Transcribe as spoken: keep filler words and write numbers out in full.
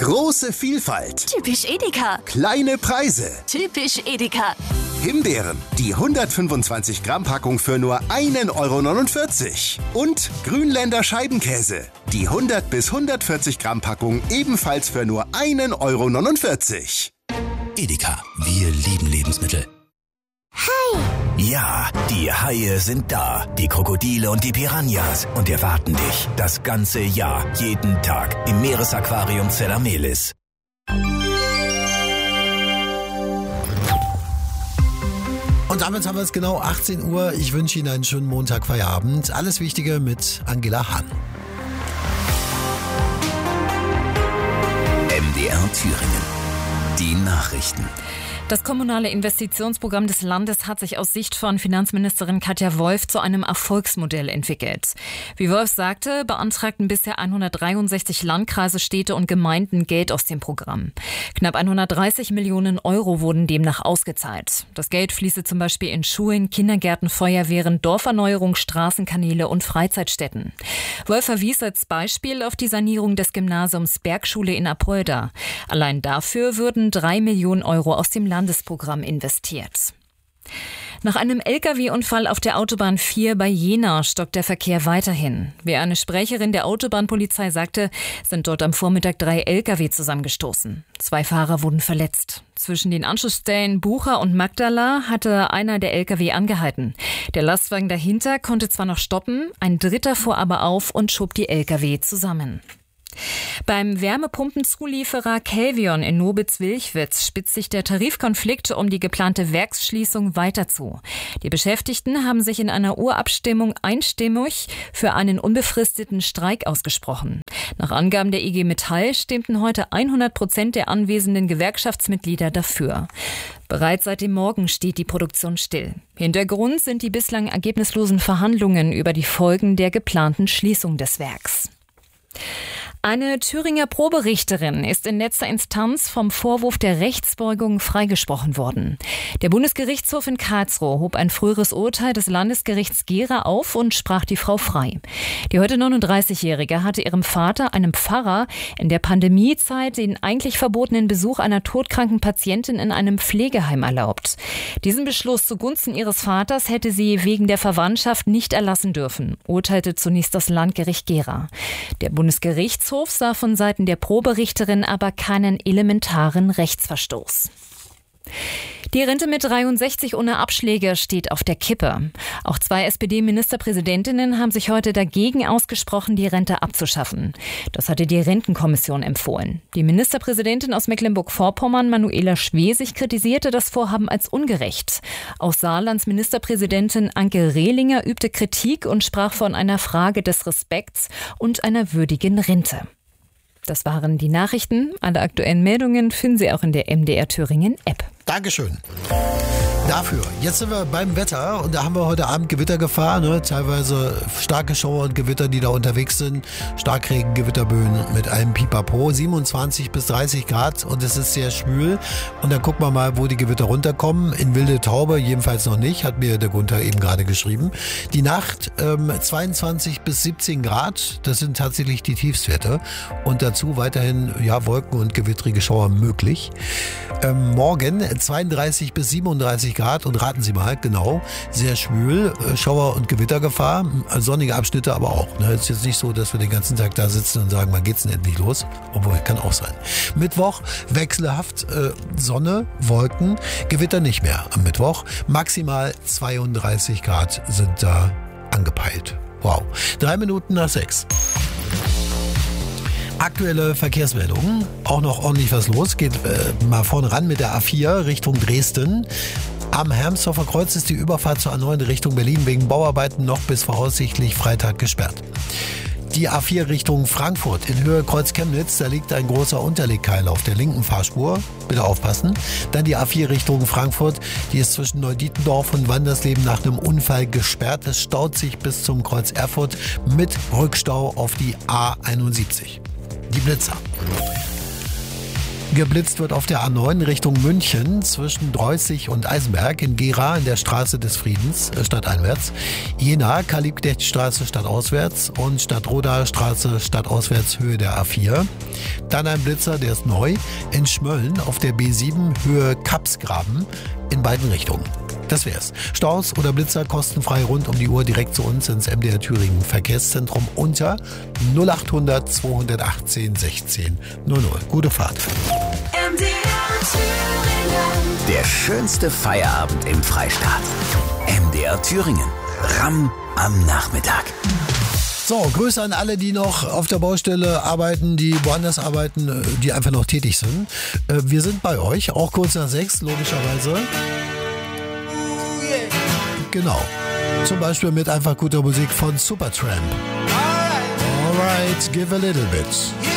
Große Vielfalt. Typisch Edeka. Kleine Preise. Typisch Edeka. Himbeeren, die hundertfünfundzwanzig Gramm Packung für nur einen Euro neunundvierzig. Und Grünländer Scheibenkäse, die hundert bis hundertvierzig Gramm Packung ebenfalls für nur einen Euro neunundvierzig. Edeka, wir lieben Lebensmittel. Hai! Ja, die Haie sind da. Die Krokodile und die Piranhas. Und erwarten dich das ganze Jahr, jeden Tag im Meeresaquarium Zellamelis. Und damit haben wir es genau achtzehn Uhr. Ich wünsche Ihnen einen schönen Montagfeierabend. Alles Wichtige mit Angela Hahn. M D R Thüringen. Die Nachrichten. Das kommunale Investitionsprogramm des Landes hat sich aus Sicht von Finanzministerin Katja Wolf zu einem Erfolgsmodell entwickelt. Wie Wolf sagte, beantragten bisher hundertdreiundsechzig Landkreise, Städte und Gemeinden Geld aus dem Programm. Knapp hundertdreißig Millionen Euro wurden demnach ausgezahlt. Das Geld fließe zum Beispiel in Schulen, Kindergärten, Feuerwehren, Dorferneuerung, Straßenkanäle und Freizeitstätten. Wolf verwies als Beispiel auf die Sanierung des Gymnasiums Bergschule in Apolda. Allein dafür würden drei Millionen Euro aus dem Landesprogramm investiert. Nach einem L K W-Unfall auf der Autobahn vier bei Jena stockt der Verkehr weiterhin. Wie eine Sprecherin der Autobahnpolizei sagte, sind dort am Vormittag drei L K W zusammengestoßen. Zwei Fahrer wurden verletzt. Zwischen den Anschlussstellen Bucha und Magdala hatte einer der L K W angehalten. Der Lastwagen dahinter konnte zwar noch stoppen, ein dritter fuhr aber auf und schob die L K W zusammen. Beim Wärmepumpenzulieferer Kelvion in Nobitz-Wilchwitz spitzt sich der Tarifkonflikt um die geplante Werksschließung weiter zu. Die Beschäftigten haben sich in einer Urabstimmung einstimmig für einen unbefristeten Streik ausgesprochen. Nach Angaben der I G Metall stimmten heute hundert Prozent der anwesenden Gewerkschaftsmitglieder dafür. Bereits seit dem Morgen steht die Produktion still. Hintergrund sind die bislang ergebnislosen Verhandlungen über die Folgen der geplanten Schließung des Werks. Eine Thüringer Proberichterin ist in letzter Instanz vom Vorwurf der Rechtsbeugung freigesprochen worden. Der Bundesgerichtshof in Karlsruhe hob ein früheres Urteil des Landesgerichts Gera auf und sprach die Frau frei. Die heute neununddreißigjährige hatte ihrem Vater, einem Pfarrer, in der Pandemiezeit den eigentlich verbotenen Besuch einer todkranken Patientin in einem Pflegeheim erlaubt. Diesen Beschluss zugunsten ihres Vaters hätte sie wegen der Verwandtschaft nicht erlassen dürfen, urteilte zunächst das Landgericht Gera. Der Bundesgerichtshof sah von Seiten der Proberichterin aber keinen elementaren Rechtsverstoß. Die Rente mit dreiundsechzig ohne Abschläge steht auf der Kippe. Auch zwei S P D-Ministerpräsidentinnen haben sich heute dagegen ausgesprochen, die Rente abzuschaffen. Das hatte die Rentenkommission empfohlen. Die Ministerpräsidentin aus Mecklenburg-Vorpommern, Manuela Schwesig, kritisierte das Vorhaben als ungerecht. Auch Saarlands Ministerpräsidentin Anke Rehlinger übte Kritik und sprach von einer Frage des Respekts und einer würdigen Rente. Das waren die Nachrichten. Alle aktuellen Meldungen finden Sie auch in der M D R Thüringen App. Dankeschön dafür. Jetzt sind wir beim Wetter und da haben wir heute Abend Gewittergefahr, ne? Teilweise starke Schauer und Gewitter, die da unterwegs sind. Starkregen, Gewitterböen mit einem Pipapo. siebenundzwanzig bis dreißig Grad und es ist sehr schwül. Und dann gucken wir mal, wo die Gewitter runterkommen. In Wilde Taube jedenfalls noch nicht, hat mir der Gunther eben gerade geschrieben. Die Nacht ähm, zweiundzwanzig bis siebzehn Grad, das sind tatsächlich die Tiefstwerte. Und dazu weiterhin ja, Wolken und gewittrige Schauer möglich. Ähm, morgen zweiunddreißig bis siebenunddreißig Grad und raten Sie mal, genau, sehr schwül, Schauer- und Gewittergefahr, sonnige Abschnitte aber auch. Es ist jetzt nicht so, dass wir den ganzen Tag da sitzen und sagen, wann geht's denn endlich los? Obwohl, kann auch sein. Mittwoch wechselhaft äh, Sonne, Wolken, Gewitter nicht mehr am Mittwoch. Maximal zweiunddreißig Grad sind da angepeilt. Wow. Drei Minuten nach sechs. Aktuelle Verkehrsmeldungen, auch noch ordentlich was los, geht äh, mal vorne ran mit der A vier Richtung Dresden. Am Hermsdorfer Kreuz ist die Überfahrt zur A neun Richtung Berlin wegen Bauarbeiten noch bis voraussichtlich Freitag gesperrt. Die A vier Richtung Frankfurt in Höhe Kreuz Chemnitz, da liegt ein großer Unterlegkeil auf der linken Fahrspur. Bitte aufpassen. Dann die A vier Richtung Frankfurt, die ist zwischen Neudietendorf und Wandersleben nach einem Unfall gesperrt. Es staut sich bis zum Kreuz Erfurt mit Rückstau auf die A einundsiebzig. Die Blitzer. Geblitzt wird auf der A neun Richtung München zwischen Dreußig und Eisenberg, in Gera in der Straße des Friedens, äh, stadteinwärts. Jena, Karl-Liebknecht-Straße stadtauswärts und Stadtroda Straße stadtauswärts Höhe der A vier. Dann ein Blitzer, der ist neu, in Schmölln auf der B sieben Höhe Kapsgraben in beiden Richtungen. Das wär's. Staus oder Blitzer kostenfrei rund um die Uhr direkt zu uns ins M D R Thüringen Verkehrszentrum unter null acht hundert zweihundertachtzehn sechzehn null null. Gute Fahrt. M D R Thüringen. Der schönste Feierabend im Freistaat. M D R Thüringen. Ramm am Nachmittag. So, Grüße an alle, die noch auf der Baustelle arbeiten, die woanders arbeiten, die einfach noch tätig sind. Wir sind bei euch, auch kurz nach sechs, logischerweise. Genau. Zum Beispiel mit einfach guter Musik von Supertramp. Alright, give a little bit.